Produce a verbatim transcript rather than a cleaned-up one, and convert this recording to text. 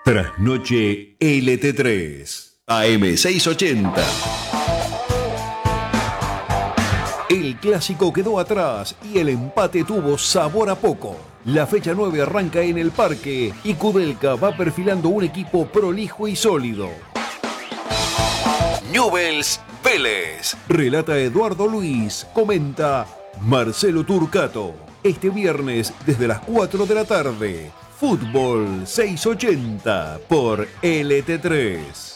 Trasnoche L T tres, A M seiscientos ochenta. El clásico quedó atrás y el empate tuvo sabor a poco. La fecha nueve arranca en el Parque y Kudelka va perfilando un equipo prolijo y sólido. Newell's Vélez. Relata Eduardo Luis. Comenta Marcelo Turcato. Este viernes desde las cuatro de la tarde. Fútbol seiscientos ochenta por L T tres.